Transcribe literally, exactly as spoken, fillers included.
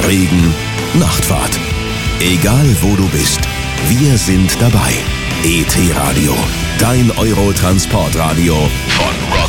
Regen, Nachtfahrt. Egal wo du bist, wir sind dabei. E T Radio, dein Euro-Transportradio von Rock